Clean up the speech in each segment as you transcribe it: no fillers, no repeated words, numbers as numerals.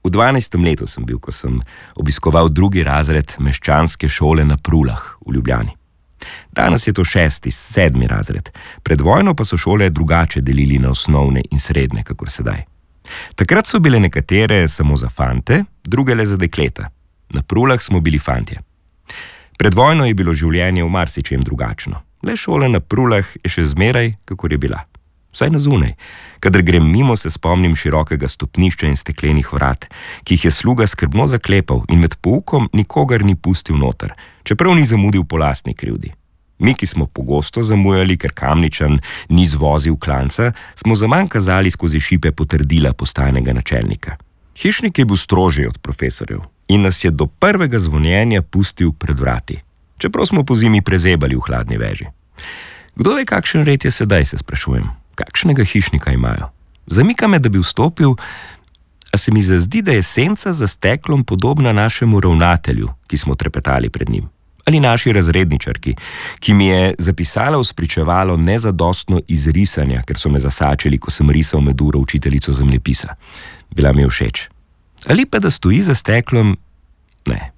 V 12. letu sem bil, ko sem obiskoval 2. razred meščanske šole na Prulah v Ljubljani. Danes je to 6., 7. razred. Pred vojno pa so šole drugače delili na osnovne in srednje, kakor sedaj. Takrat so bile nekatere samo za fante, druge le za dekleta. Na Prulah smo bili fantje. Pred vojno je bilo življenje v marsičem drugačno. Le šola na Prulah je še zmeraj, kakor je bila. Vsaj na zunaj. Kadar grem mimo, se spomnim širokega stopnišča in steklenih vrat, ki jih je sluga skrbno zaklepal in med poukom nikogar ni pustil noter, čeprav ni zamudil po lastni krivdi. Mi, ki smo pogosto zamujali, ker Kamničan ni zvozil klanca, smo zaman kazali skozi šipe potrdila postajnega načelnika. Hišnik je bil strožji od profesorjev in nas je do prvega zvonjenja pustil pred vrati, čeprav smo pozimi prezebali v hladni veži. Kdo ve, kakšen red je sedaj, se sprašujem. Kakšnega hišnika imajo? Zamika me, da bi vstopil, a se mi zazdi, da je senca za steklom podobna našemu ravnatelju, ki smo trepetali pred njim. Ali naši razredničarki, ki mi je zapisala v spričevalo nezadostno izrisanja, ker so me zasačili, ko sem risal med uro učiteljico zemljepisa. Bila mi je všeč. Ali pa da stoji za steklom? Ne.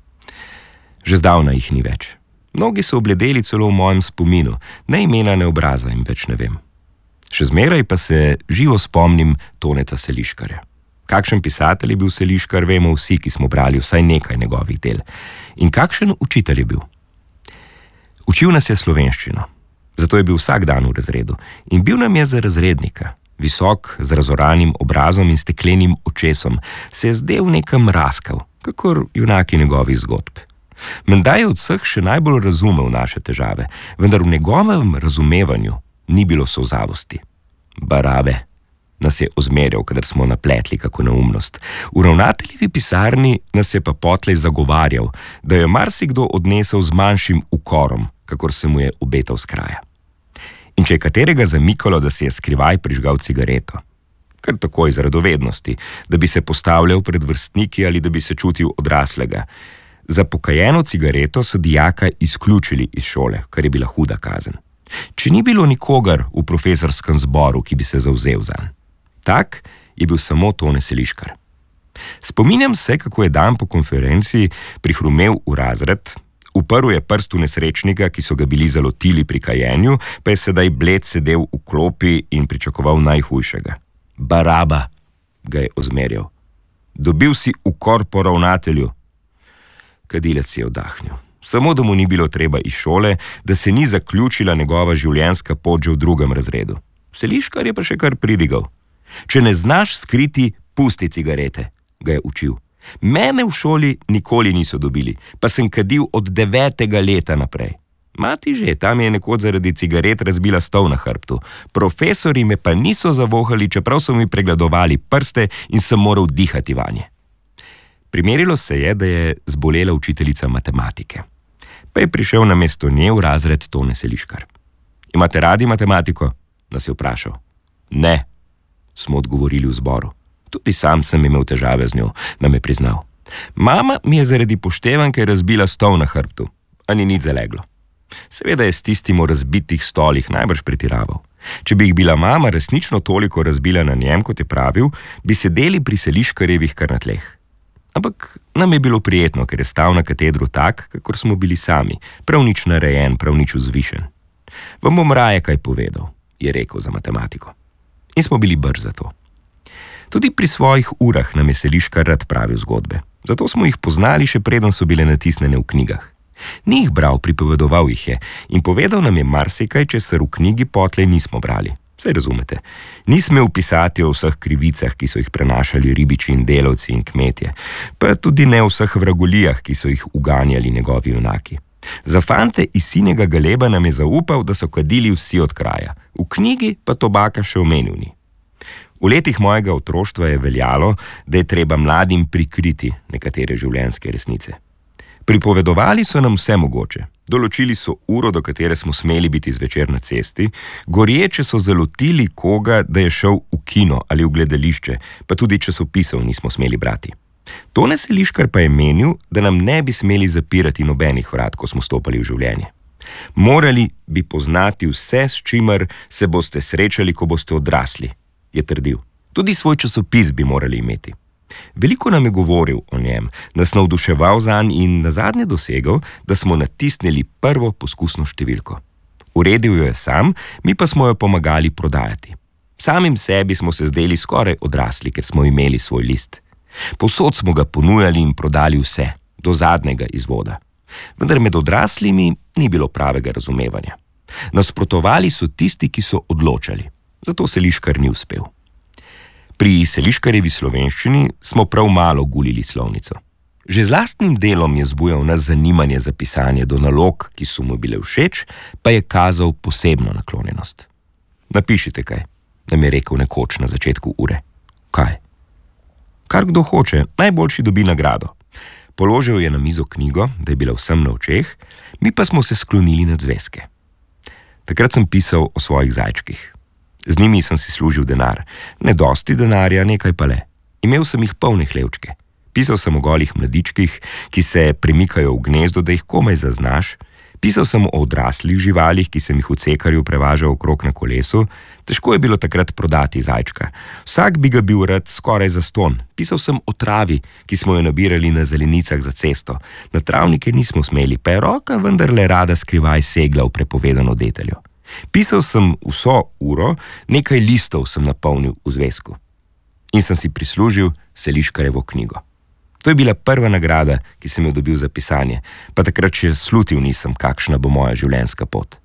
Že zdavna jih ni več. Mnogi so obledeli celo v mojem spominu, ne imena, ne obraza in več ne vem. Še zmeraj pa se živo spomnim Toneta Seliškarja. Kakšen pisatelj je bil Seliškar, vemo vsi, ki smo brali vsaj nekaj njegovih del. In kakšen učitelj je bil? Učil nas je slovenščino, zato je bil vsak dan v razredu in bil nam je za razrednika. Visok, z razoranim obrazom in steklenim očesom, se je zdel nekam raskav, kakor junaki njegovih zgodb. Menda je od vseh še najbolj razumel naše težave, vendar v njegovem razumevanju ni bilo solzavosti. Barabe nas je ozmerjal, kadar smo napletli kako neumnost. V ravnateljevi pisarni nas je pa potlej zagovarjal, da jo marsikdo odnesel z manjšim ukorom, kakor se mu je obetal s kraja. In če je katerega zamikalo, da si je skrivaj prižgal cigareto, kar takoj iz radovednosti, da bi se postavljal pred vrstniki ali da bi se čutil odraslega, za pokajeno cigareto so dijaka izključili iz šole, kar je bila huda kazen. Če ni bilo nikogar v profesorskem zboru, ki bi se zavzel zanj. Tak je bil samo Tone Seliškar. Spominjam se, kako je dan po konferenci prihrumel v razred, uprl je prst v nesrečnika, ki so ga bili zalotili pri kajenju, pa je sedaj bled sedel v klopi in pričakoval najhujšega. Baraba, ga je ozmerjal. Dobil si ukor po ravnatelju. Kadilec si je oddahnil. Samo da mu ni bilo treba iz šole, da se ni zaključila njegova življenjska pot že v 2. razredu. Seliškar je pa še kar pridigal. Če ne znaš skriti, pusti cigarete, ga je učil. Mene v šoli nikoli niso dobili, pa sem kadil od 9. leta naprej. Mati že, tam je nekoč zaradi cigaret razbila stol na hrbtu. Profesori me pa niso zavohali, čeprav so mi pregledovali prste in sem moral dihati vanje. Primerilo se je, da je zbolela učiteljica matematike. Pa je prišel namesto nje v razred Tone Seliškar. Imate radi matematiko? Nas je vprašal. Ne, smo odgovorili v zboru. Tudi sam sem imel težave z njo, nam je priznal. Mama mi je zaradi poštevanke razbila stol na hrbtu, a ni nič zaleglo. Seveda je s tistim o razbitih stolih najbrž pretiraval. Če bi jih bila mama resnično toliko razbila na njem, kot je pravil, bi sedeli pri Seliškarjevih kar na tleh. Ampak nam je bilo prijetno, ker je stal na katedru tak, kakor smo bili sami, prav nič narejen, prav nič vzvišen. Vam bom raje kaj povedal, je rekel za matematiko. In smo bili brž za to. Tudi pri svojih urah nam je Seliškar rad pravil zgodbe, zato smo jih poznali še preden so bile natisnjene v knjigah. Ni jih bral, pripovedoval jih je in povedal nam je marsikaj, česar v knjigi potlej nismo brali. Saj razumete, ni smel pisati o vseh krivicah, ki so jih prenašali ribiči in delavci in kmetje, pa tudi ne o vseh vragolijah, ki so jih uganjali njegovi junaki. Za fante iz Sinjega galeba nam je zaupal, da so kadili vsi od kraja, v knjigi pa tobaka še omenil ni. V letih mojega otroštva je veljalo, da je treba mladim prikriti nekatere življenjske resnice. Pripovedovali so nam vse mogoče. Določili so uro, do katere smo smeli biti zvečer na cesti, gorječe so zalotili koga, da je šel v kino ali v gledališče, pa tudi časopisov nismo smeli brati. Tone Seliškar pa je menil, da nam ne bi smeli zapirati nobenih vrat, ko smo stopali v življenje. Morali bi poznati vse, s čimer se boste srečali, ko boste odrasli, je trdil. Tudi svoj časopis bi morali imeti. Veliko nam je govoril o njem, nas navduševal zanj in nazadnje dosegel, da smo natisnili prvo poskusno številko. Uredil jo je sam, mi pa smo jo pomagali prodajati. Samim sebi smo se zdeli skoraj odrasli, ker smo imeli svoj list. Povsod smo ga ponujali in prodali vse, do zadnjega izvoda. Vendar med odraslimi ni bilo pravega razumevanja. Nasprotovali so tisti, ki so odločali, zato Seliškar ni uspel. Pri Seliškarjevi slovenščini smo prav malo gulili slovnico. Že z lastnim delom je zbujal nas zanimanje za pisanje do nalog, ki so mu bile všeč, pa je kazal posebno naklonjenost. Napišite kaj, nam je rekel nekoč na začetku ure. Kaj? Kar kdo hoče, najboljši dobi nagrado. Položil je na mizo knjigo, da je bila vsem na očeh, mi pa smo se sklonili nad zvezke. Takrat sem pisal o svojih zajčkih. Z njimi sem si služil denar. Ne dosti denarja, nekaj pa le. Imel sem jih polne hlevčke. Pisal sem o golih mladičkih, ki se premikajo v gnezdo, da jih komaj zaznaš. Pisal sem o odraslih živalih, ki sem jih v cekarju prevažal okrog na kolesu. Težko je bilo takrat prodati zajčka. Vsak bi ga bil rad skoraj zastonj. Pisal sem o travi, ki smo jo nabirali na zelenicah za cesto. Na travnike nismo smeli, pa je roka vendarle rada skrivaj segla v prepovedano deteljo. Pisal sem vso uro, nekaj listov sem napolnil v zvezku. In sem si prislužil Seliškarjevo knjigo. To je bila prva nagrada, ki sem jo dobil za pisanje, pa takrat še slutil nisem, kakšna bo moja življenjska pot.